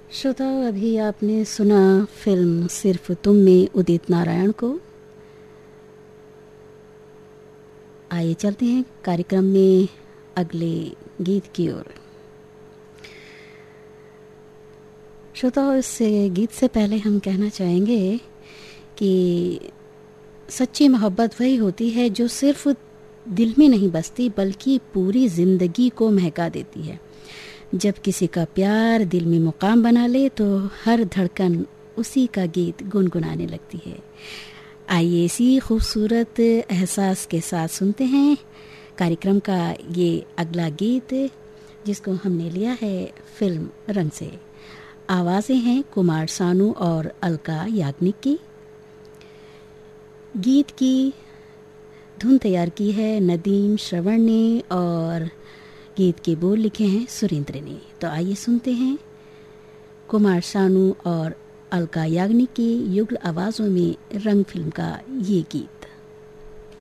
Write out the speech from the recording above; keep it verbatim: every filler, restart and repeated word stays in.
श्रोताओ, अभी आपने सुना फिल्म सिर्फ तुम में उदित नारायण को। आइए चलते हैं कार्यक्रम में अगले गीत की ओर। श्रोताओ, इस गीत से पहले हम कहना चाहेंगे कि सच्ची मोहब्बत वही होती है जो सिर्फ दिल में नहीं बसती बल्कि पूरी ज़िंदगी को महका देती है। जब किसी का प्यार दिल में मुकाम बना ले तो हर धड़कन उसी का गीत गुनगुनाने लगती है। आइए इसी खूबसूरत एहसास के साथ सुनते हैं कार्यक्रम का ये अगला गीत, जिसको हमने लिया है फिल्म रंग से। आवाज़ें हैं कुमार सानू और अलका याग्निक की। गीत की धुन तैयार की है नदीम श्रवण ने और गीत के बोल लिखे हैं सुरेंद्र ने। तो आइए सुनते हैं कुमार सानू और अलका याग्निक की युगल आवाज़ों में रंग फिल्म का ये गीत।